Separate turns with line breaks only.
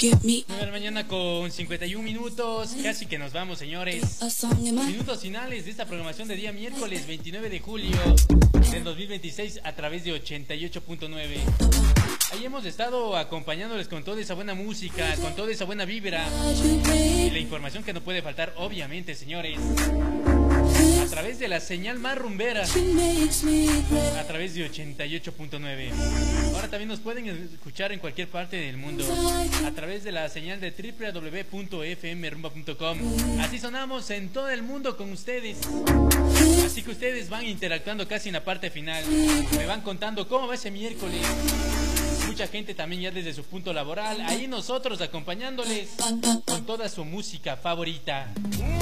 9 de la mañana con 51 minutos. Casi que nos vamos, señores. Minutos finales de esta programación de día miércoles 29 de julio del 2026 a través de 88.9. Ahí hemos estado acompañándoles con toda esa buena música, con toda esa buena vibra y la información que no puede faltar, obviamente, señores. A través de la señal más rumbera, a través de 88.9. Ahora también nos pueden escuchar en cualquier parte del mundo a través de la señal de www.fmrumba.com. Así sonamos en todo el mundo con ustedes. Así que ustedes van interactuando casi en la parte final. Me van contando cómo va ese miércoles. Mucha gente también ya desde su punto laboral. Ahí nosotros acompañándoles con toda su música favorita.